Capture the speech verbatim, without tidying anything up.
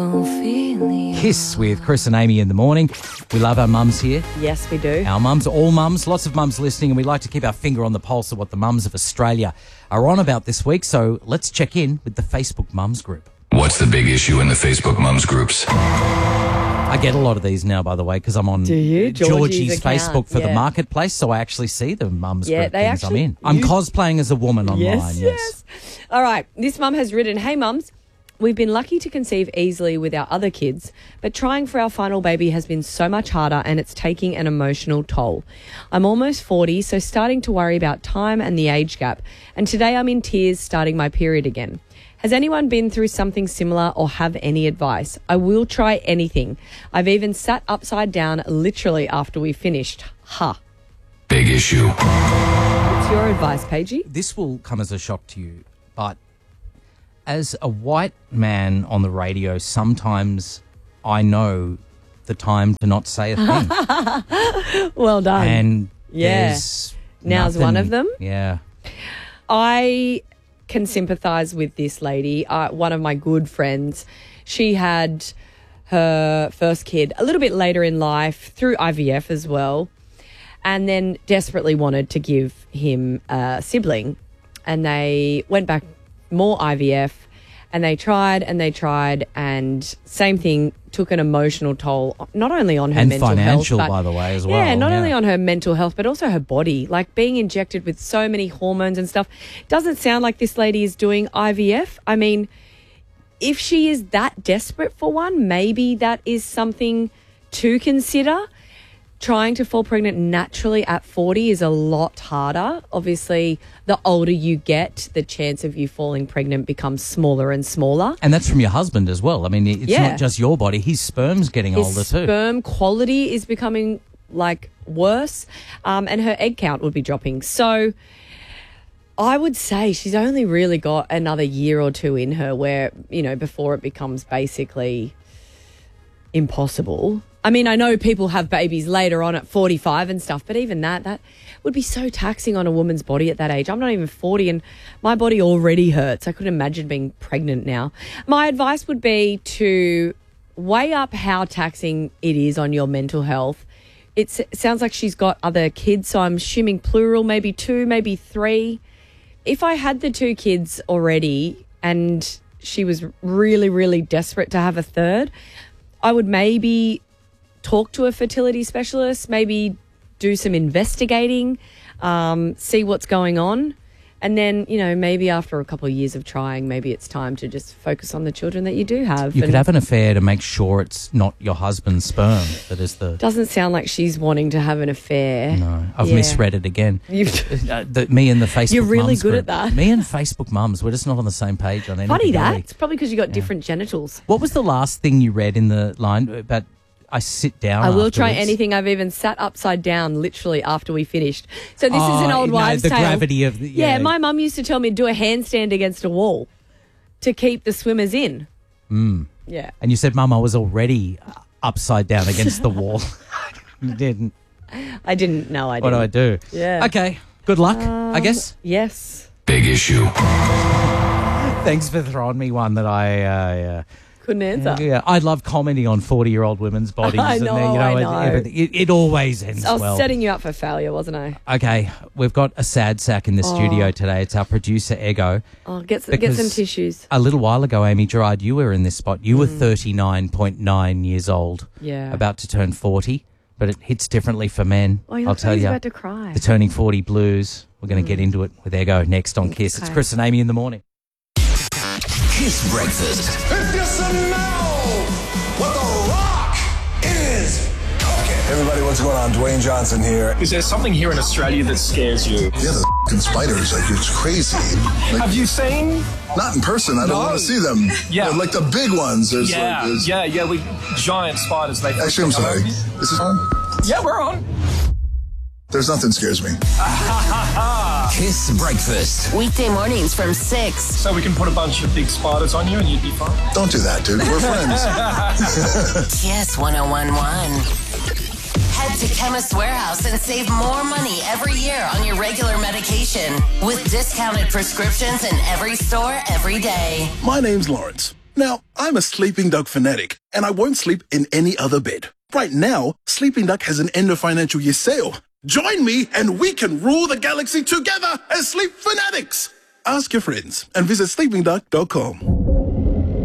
Kiss with Chris and Amy in the morning. We love our mums here. Yes, we do. Our mums, all mums, lots of mums listening, and we like to keep our finger on the pulse of what the mums of Australia are on about this week. So let's check in with the Facebook Mums group. What's the big issue in the Facebook Mums groups? I get a lot of these now, by the way, because I'm on Do you? Georgie's, Georgie's Facebook account, for the yeah. marketplace, so I actually see the mums Yeah, group they things actually- I'm in. I'm you- cosplaying as a woman online, Yes, yes. yes. All right. This mum has written, "Hey mums, we've been lucky to conceive easily with our other kids, but trying for our final baby has been so much harder and it's taking an emotional toll. I'm almost forty, so starting to worry about time and the age gap. And today I'm in tears starting my period again. Has anyone been through something similar or have any advice? I will try anything. I've even sat upside down literally after we finished. Ha." Big issue. What's your advice, Paigey? This will come as a shock to you, but as a white man on the radio, sometimes I know the time to not say a thing. Well done. And Yeah. there's Now's nothing- one of them? Yeah. I can sympathise with this lady. Uh, one of my good friends, she had her first kid a little bit later in life through I V F as well, and then desperately wanted to give him a sibling. And they went back more I V F, and they tried and they tried, and same thing, took an emotional toll, not only on her And mental financial, health, but, by the way, as well. Yeah, not Yeah. only on her mental health, but also her body. Like being injected with so many hormones and stuff. Doesn't sound like this lady is doing I V F. I mean, if she is that desperate for one, maybe that is something to consider. Trying to fall pregnant naturally at forty is a lot harder. Obviously, the older you get, the chance of you falling pregnant becomes smaller and smaller. And that's from your husband as well. I mean, it's Yeah. not just your body. His sperm's getting His older too. sperm quality is becoming like worse, um, and her egg count would be dropping. So I would say she's only really got another year or two in her where, you know, before it becomes basically impossible. I mean, I know people have babies later on at forty-five and stuff, but even that, that would be so taxing on a woman's body at that age. I'm not even forty and my body already hurts. I couldn't imagine being pregnant now. My advice would be to weigh up how taxing it is on your mental health. It's, it sounds like she's got other kids, so I'm assuming plural, maybe two, maybe three. If I had the two kids already and she was really, really desperate to have a third, I would maybe talk to a fertility specialist, maybe do some investigating, um, see what's going on. And then, you know, maybe after a couple of years of trying, maybe it's time to just focus on the children that you do have. You And could have an affair to make sure it's not your husband's sperm that is the... doesn't sound like she's wanting to have an affair. No, I've Yeah. misread it again. You've Uh, the, me and the Facebook You're really mums good group. at that. Me and Facebook mums, we're just not on the same page on anything. funny that. really. It's probably because you got different genitals. What was the last thing you read in the line about I sit down I will try afterwards? anything. I've even sat upside down literally after we finished. So this is an Oh, old you know, wives' the tale. gravity of the- yeah. yeah. My mum used to tell me to do a handstand against a wall to keep the swimmers in. Mm. Yeah. And you said, Mum, I was already upside down against the wall. You didn't. I didn't. No, I What didn't. do I do? Yeah. Okay. Good luck, I guess. Yes. Big issue. Thanks for throwing me one that I... Uh, Couldn't answer. yeah, I love commenting on forty-year-old women's bodies. I and know, their, you know, I and know. everything. It, it always ends I was well. setting you up for failure, wasn't I? Okay, we've got a sad sack in the studio today. It's our producer, Ego. Oh, get some, get Because some tissues. A little while ago, Amy Gerard, you were in this spot. You were thirty-nine point nine years old. Yeah. About to turn forty, but it hits differently for men. Oh, he I'll looks tell like he's you. about to cry. The turning forty blues. We're going to get into it with Ego next on Kiss. It's Okay. Chris and Amy in the morning. Kiss Breakfast. If you should know what The Rock is cooking. Everybody, what's going on? Dwayne Johnson here. Is there something here in Australia that scares you? Yeah, the f***ing spiders, like, it's crazy. Like, Have you seen? not in person, I don't No. want to see them. Yeah. But, like the big ones. There's Yeah, like, there's, yeah, yeah. We giant spiders. They Actually, I'm sorry. This is on? Yeah, we're on. There's nothing scares me. Kiss Breakfast. Weekday mornings from six. So we can put a bunch of big spiders on you and you'd be fine. Don't do that, dude. We're friends. Kiss one oh one one. Head to Chemist Warehouse and save more money every year on your regular medication with discounted prescriptions in every store every day. My name's Lawrence. Now, I'm a Sleeping Dog fanatic, and I won't sleep in any other bed. Right now, Sleeping Duck has an end of financial year sale. Join me and we can rule the galaxy together as sleep fanatics. Ask your friends and visit sleeping duck dot com.